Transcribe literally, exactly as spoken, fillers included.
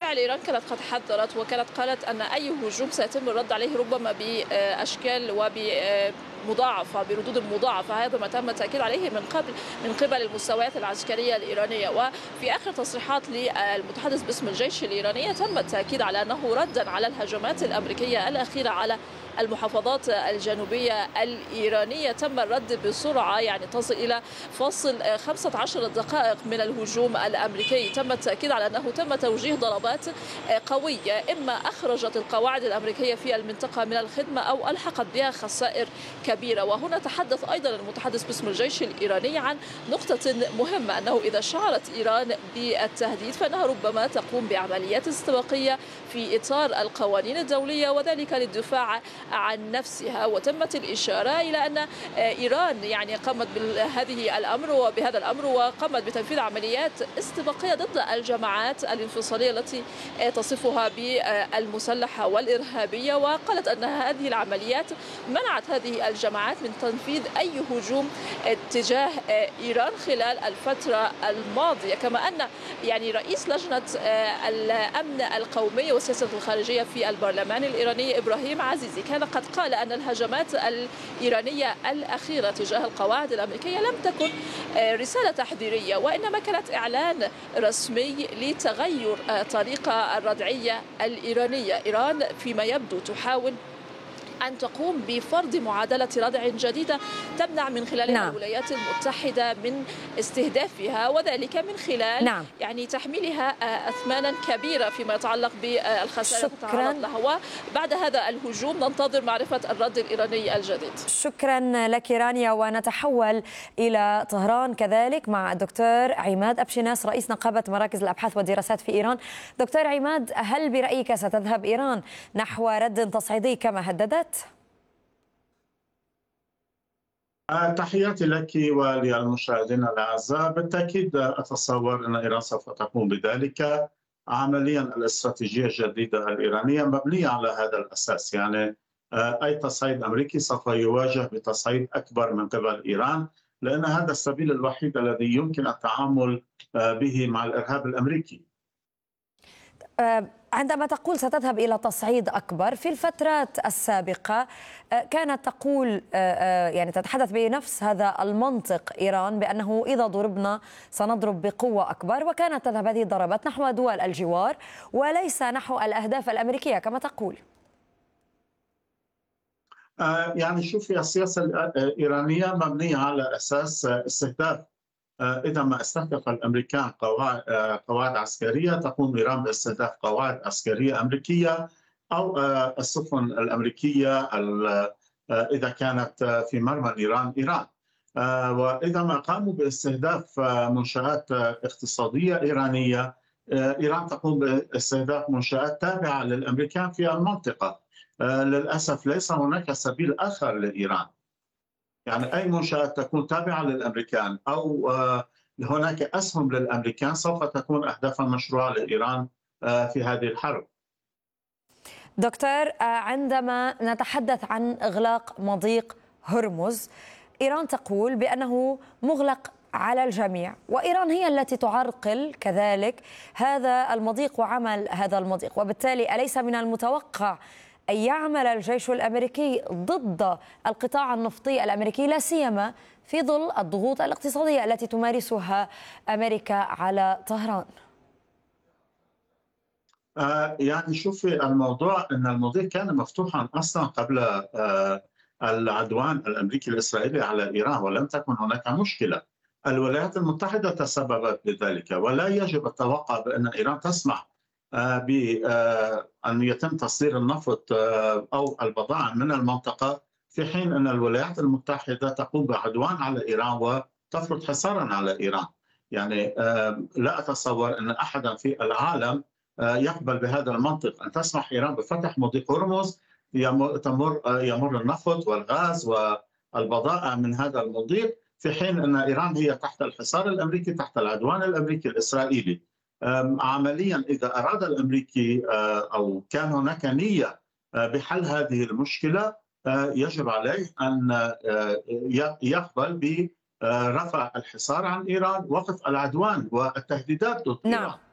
بالفعل إيران كانت قد حذرت وكانت قالت أن أي هجوم سيتم الرد عليه ربما بأشكال وب مضاعفة بردود مضاعفة. هذا ما تم التأكيد عليه من قبل من قبل المستويات العسكرية الإيرانية. وفي آخر تصريحات للمتحدث باسم الجيش الإيراني تم التأكيد على أنه ردا على الهجمات الأمريكية الأخيرة على المحافظات الجنوبية الإيرانية تم الرد بسرعة، يعني تصل إلى فاصل خمسة عشر دقائق من الهجوم الأمريكي. تم التأكيد على أنه تم توجيه ضربات قوية إما أخرجت القواعد الأمريكية في المنطقة من الخدمة أو ألحقت بها خسائر كبيرة. وهنا تحدث أيضا المتحدث باسم الجيش الإيراني عن نقطة مهمة، أنه إذا شعرت إيران بالتهديد فإنها ربما تقوم بعمليات استباقية في إطار القوانين الدولية وذلك للدفاع عن نفسها. وتمت الإشارة إلى أن إيران يعني قامت بهذه الأمر وبهذا الأمر وقامت بتنفيذ عمليات استباقية ضد الجماعات الانفصالية التي تصفها بالمسلحة والإرهابية، وقالت أن هذه العمليات منعت هذه الجماعات من تنفيذ أي هجوم تجاه إيران خلال الفترة الماضية. كما أن يعني رئيس لجنة الأمن القومي والسياسة الخارجية في البرلمان الإيراني إبراهيم عزيزي كان قد قال أن الهجمات الإيرانية الأخيرة تجاه القواعد الأمريكية لم تكن رسالة تحذيرية وإنما كانت إعلان رسمي لتغير طريقة الردعية الإيرانية. إيران فيما يبدو تحاول أن تقوم بفرض معادلة ردع جديدة تمنع من خلالها نعم. الولايات المتحدة من استهدافها وذلك من خلال نعم. يعني تحميلها أثمانا كبيرة فيما يتعلق بالخسائر التي تتعرض لها. وبعد هذا الهجوم ننتظر معرفة الرد الإيراني الجديد. شكرا لك رانيا. ونتحول إلى طهران كذلك مع الدكتور عماد أبشناس رئيس نقابة مراكز الأبحاث والدراسات في إيران. دكتور عماد، هل برأيك ستذهب إيران نحو رد تصعيدي كما هددت؟ تحياتي لك وللمشاهدين الأعزاء. بالتأكيد أتصور أن إيران سوف تقوم بذلك. عمليا الاستراتيجية الجديدة الإيرانية مبنية على هذا الأساس، يعني أي تصعيد أمريكي سوف يواجه بتصعيد أكبر من قبل إيران، لأن هذا السبيل الوحيد الذي يمكن التعامل به مع الإرهاب الأمريكي. عندما تقول ستذهب إلى تصعيد أكبر، في الفترات السابقة كانت تقول يعني تتحدث بنفس هذا المنطق إيران بأنه إذا ضربنا سنضرب بقوة أكبر، وكانت تذهب هذه الضربات نحو دول الجوار وليس نحو الأهداف الأمريكية كما تقول. يعني شوفي، السياسة الإيرانية مبنية على أساس استهداف. إذا ما استهدف الأمريكان قواعد قواعد عسكرية تقوم إيران باستهداف قواعد عسكرية أمريكية أو السفن الأمريكية إذا كانت في مرمى إيران إيران. وإذا ما قاموا باستهداف منشآت اقتصادية إيرانية، إيران تقوم باستهداف منشآت تابعة للأمريكان في المنطقة. للأسف ليس هناك سبيل آخر لإيران، يعني أي منشآت تكون تابعة للأمريكان أو هناك أسهم للأمريكان سوف تكون أهدافا مشروعة لإيران في هذه الحرب. دكتور، عندما نتحدث عن إغلاق مضيق هرمز، إيران تقول بأنه مغلق على الجميع، وإيران هي التي تعرقل كذلك هذا المضيق وعمل هذا المضيق، وبالتالي أليس من المتوقع أن يعمل الجيش الأمريكي ضد القطاع النفطي الأمريكي، لا سيما في ظل الضغوط الاقتصادية التي تمارسها أمريكا على طهران؟ آه يعني شوفي، الموضوع أن المضيق كان مفتوحا أصلا قبل آه العدوان الأمريكي الإسرائيلي على إيران ولم تكن هناك مشكلة. الولايات المتحدة تسببت بذلك، ولا يجب التوقع بأن إيران تسمح بأن يتم تصدير النفط أو البضائع من المنطقة في حين أن الولايات المتحدة تقوم بعدوان على إيران وتفرض حصارا على إيران. يعني لا أتصور أن أحدا في العالم يقبل بهذا المنطق، أن تسمح إيران بفتح مضيق هرمز يمر يمر النفط والغاز والبضائع من هذا المضيق في حين أن إيران هي تحت الحصار الأمريكي، تحت العدوان الأمريكي الإسرائيلي. عمليا إذا أراد الأمريكي أو كان هناك نية بحل هذه المشكلة يجب عليه أن يقبل برفع الحصار عن إيران، وقف العدوان والتهديدات ضد إيران. نعم.